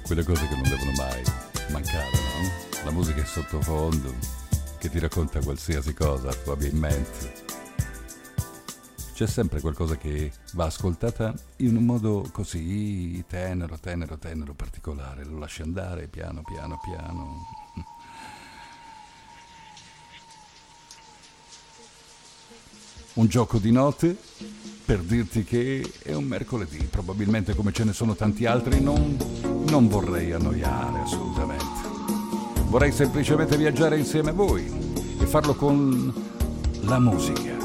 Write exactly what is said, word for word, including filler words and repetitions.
quelle cose che non devono mai mancare, no? La musica è sottofondo, che ti racconta qualsiasi cosa tu abbia in mente. C'è sempre qualcosa che va ascoltata in un modo così tenero, tenero, tenero, particolare. Lo lasci andare piano, piano, piano. Un gioco di note per dirti che è un mercoledì, probabilmente come ce ne sono tanti altri, non, non vorrei annoiare assolutamente. Vorrei semplicemente viaggiare insieme a voi e farlo con la musica.